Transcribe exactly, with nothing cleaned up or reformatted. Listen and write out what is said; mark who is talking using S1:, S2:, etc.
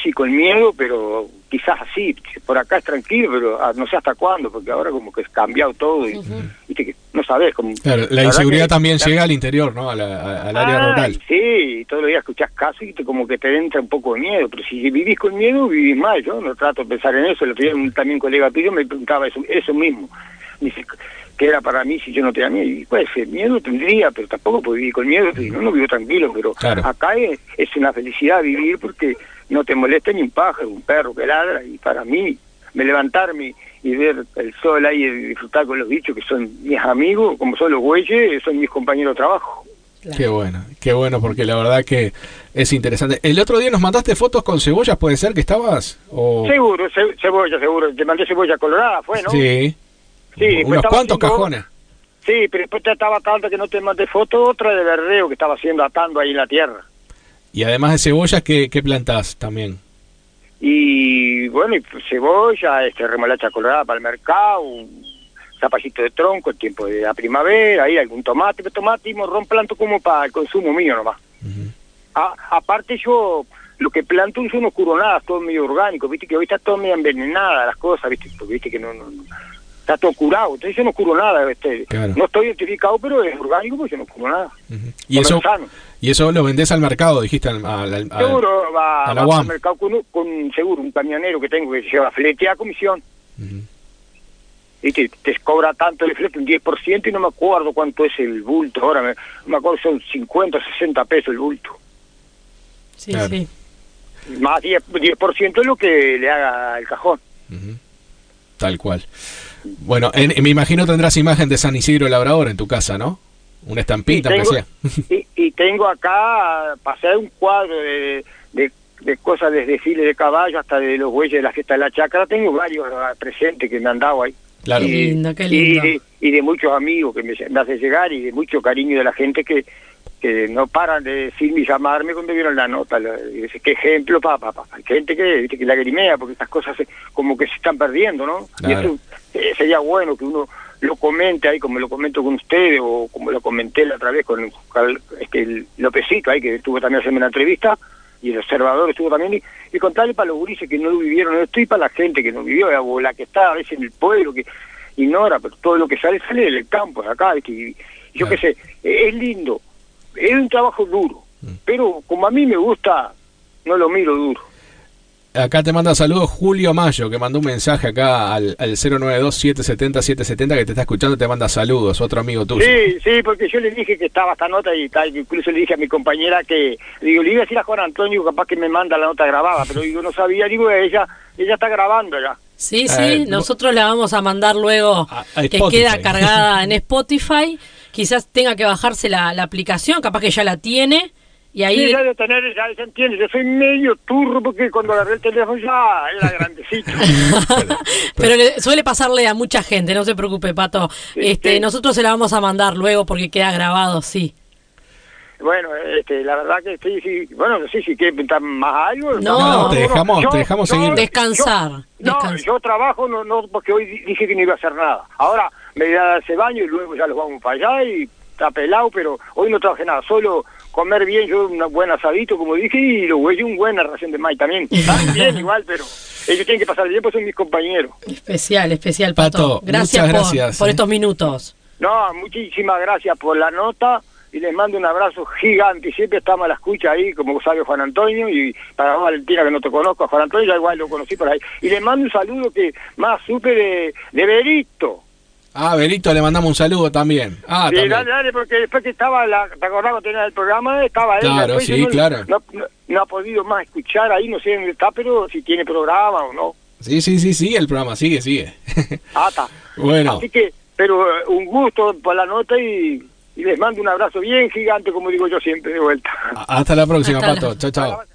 S1: sí, con miedo, pero quizás así, por acá es tranquilo, pero ah, no sé hasta cuándo, porque ahora como que es cambiado todo y, uh-huh. viste que no sabés cómo...
S2: Claro, la, la inseguridad que, también la, llega al interior, ¿no? A la, a, al área
S1: ah,
S2: rural.
S1: Sí, todos los días escuchás casos y te, como que te entra un poco de miedo, pero si vivís con miedo, vivís mal. Yo no trato de pensar en eso. El otro día un, también un colega tuyo me preguntaba eso, eso mismo. Me dice, ¿qué era para mí si yo no tenía miedo? Y pues miedo tendría, pero tampoco puedo vivir con miedo, si no, no vivo tranquilo, pero claro. Acá es, es una felicidad vivir porque no te molesta ni un pájaro, un perro que ladra, y para mí, me levantarme y ver el sol ahí y disfrutar con los bichos que son mis amigos, como son los güeyes, son mis compañeros de trabajo.
S2: Claro. Qué bueno, qué bueno, porque la verdad que es interesante. El otro día nos mandaste fotos con cebollas, ¿puede ser que estabas? O...
S1: Seguro, ce- cebolla, seguro. Te mandé cebolla colorada, ¿fue, no?
S2: Sí.
S1: Sí,
S2: unos cuantos
S1: haciendo...
S2: cajones.
S1: Sí, pero después te estaba tanto que no te mandé foto, otra de verdeo que estaba haciendo atando ahí en la tierra.
S2: Y además de cebollas, ¿qué, qué plantás también?
S1: Y bueno, y cebolla, este remolacha colorada para el mercado, un zapallito de tronco, el tiempo de la primavera, ahí algún tomate, pero tomate y morrón planto como para el consumo mío nomás. Uh-huh. A, aparte yo, lo que planto son unos curonadas, todo medio orgánico, viste que hoy está todo medio envenenada las cosas, viste, porque viste que no, no, no está todo curado, entonces yo no curo nada, este, claro. No estoy identificado, pero es orgánico, porque yo no curo nada.
S2: Uh-huh. ¿Y eso sano. Y eso lo vendés al mercado, dijiste? Al, al, al,
S1: seguro, va, va al mercado con, con seguro, un camionero que tengo que lleva flete a comisión. Uh-huh. Y te, te cobra tanto el flete, un diez por ciento, y no me acuerdo cuánto es el bulto, ahora me, no me acuerdo, son cincuenta, sesenta pesos el bulto.
S3: Sí, claro. Sí.
S1: Más diez por ciento es lo que le haga el cajón.
S2: Uh-huh. Tal cual. Bueno, en, me imagino tendrás imagen de San Isidro Labrador en tu casa, ¿no? Una estampita,
S1: tengo,
S2: aunque
S1: sea. Y, y tengo acá, pasé un cuadro de, de, de cosas desde desfile de caballo hasta de los bueyes de la fiesta de la chacra. Tengo varios presentes que me han dado ahí.
S2: Claro.
S3: Qué lindo, qué lindo.
S1: Y de, y de muchos amigos que me, me hacen llegar y de mucho cariño de la gente que, que no paran de decirme y llamarme cuando vieron la nota. La, y dice, qué ejemplo, papá, papá. Hay gente que, viste, que lagrimea porque estas cosas se, como que se están perdiendo, ¿no?
S2: Claro.
S1: Y eso eh, sería bueno que uno lo comente ahí, como lo comento con ustedes, o como lo comenté la otra vez con este, el Lópezito ahí, que estuvo también haciendo una entrevista, y el observador estuvo también, y, y contarle para los gurises que no lo vivieron, no estoy para la gente que no vivió, o la que está a veces en el pueblo, que ignora, pero todo lo que sale, sale del campo, de acá, ¿viste? Y, y yo claro. qué sé, es lindo, es un trabajo duro, mm. pero como a mí me gusta, no lo miro duro.
S2: Acá te manda saludos Julio Mayo, que mandó un mensaje acá al, al cero nueve dos, siete siete cero, siete siete cero, que te está escuchando, te manda saludos, otro amigo tuyo.
S1: Sí, sí, porque yo le dije que estaba esta nota y tal, incluso le dije a mi compañera que, digo, le iba a decir a Juan Antonio, capaz que me manda la nota grabada, pero digo, no sabía, digo, ella ella está grabando ya.
S3: Sí, sí, eh, nosotros la vamos a mandar luego, a, a que queda cargada en Spotify, quizás tenga que bajarse la, la aplicación, capaz que ya la tiene. Y ahí...
S1: Sí, ya de tener, ya se entiende, yo soy medio turro porque cuando agarré el teléfono ya era grandecito.
S3: pero, pero le, suele pasarle a mucha gente, no se preocupe, Pato. Sí, este, sí. Nosotros se la vamos a mandar luego porque queda grabado, sí.
S1: Bueno, este, la verdad que sí, sí, bueno, no sé si quiere pintar más algo.
S3: No,
S2: no, no te dejamos,
S1: yo,
S2: te dejamos
S1: yo,
S2: seguir.
S3: Descansar.
S1: Yo,
S3: descansar.
S1: No, yo trabajo, no, no, porque hoy dije que no iba a hacer nada. Ahora me voy a dar ese baño y luego ya los vamos para allá y está pelado, pero hoy no trabajé nada, solo comer bien, yo un buen asadito, como dije, y los güeyes un buena ración de maíz también. Están bien igual, pero ellos tienen que pasar el tiempo, son mis compañeros.
S3: Especial, especial, Pato.
S2: Pato
S3: gracias,
S2: muchas
S3: por,
S2: gracias
S3: por
S2: eh.
S3: estos minutos.
S1: No, muchísimas gracias por la nota y les mando un abrazo gigante. Siempre estamos a la escucha ahí, como sabe Juan Antonio, y para Valentina, que no te conozco, a Juan Antonio ya igual lo conocí por ahí. Y les mando un saludo que más supe de, de Berito.
S2: Ah, Berito, le mandamos un saludo también. Ah,
S1: sí,
S2: también.
S1: dale, dale, porque después que estaba, la, ¿te acordás cuando tenía el programa? Estaba él.
S2: Claro, sí,
S1: no,
S2: claro.
S1: No, no, no ha podido más escuchar ahí, no sé dónde está, pero si tiene programa o no.
S2: Sí, sí, sí, sigue el programa, sigue, sigue.
S1: Ah, está.
S2: Bueno.
S1: Así que, pero uh, un gusto por la nota y, y les mando un abrazo bien gigante, como digo yo siempre, de vuelta.
S2: Hasta la próxima,
S3: Hasta
S2: Pato.
S3: La...
S2: Chao, chao.